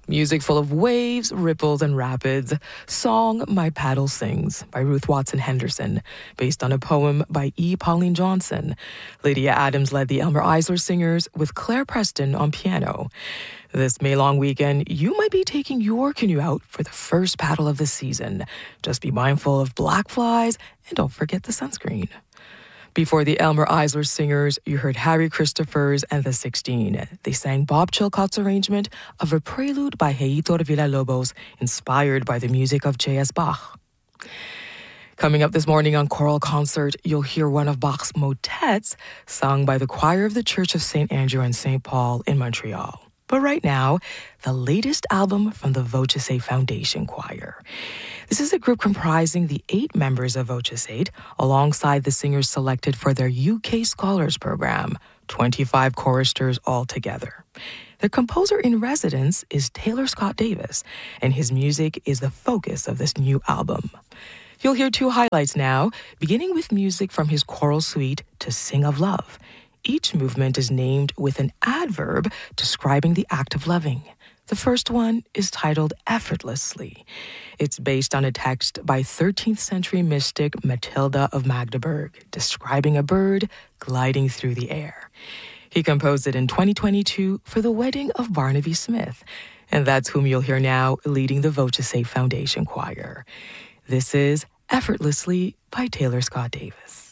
Music full of waves, ripples, and rapids. Song My Paddle Sings by Ruth Watson Henderson, based on a poem by E. Pauline Johnson. Lydia Adams led the Elmer Eisler Singers with Claire Preston on piano. This May long weekend, you might be taking your canoe out for the first paddle of the season. Just be mindful of black flies and don't forget the sunscreen. Before the Elmer Eisler Singers, you heard Harry Christophers and the 16. They sang Bob Chilcott's arrangement of a prelude by Heitor Villa-Lobos, inspired by the music of J.S. Bach. Coming up this morning on Choral Concert, you'll hear one of Bach's motets sung by the choir of the Church of St. Andrew and St. Paul in Montreal. But right now, the latest album from the Voce Foundation Choir. This is a group comprising the 8 members of Voce 8, alongside the singers selected for their UK Scholars Program, 25 choristers altogether. The composer in residence is Taylor Scott Davis, and his music is the focus of this new album. You'll hear 2 highlights now, beginning with music from his choral suite To Sing of Love. Each movement is named with an adverb describing the act of loving. The first one is titled Effortlessly. It's based on a text by 13th century mystic Matilda of Magdeburg, describing a bird gliding through the air. He composed it in 2022 for the wedding of Barnaby Smith, and that's whom you'll hear now leading the Voce Foundation Choir. This is Effortlessly by Taylor Scott Davis.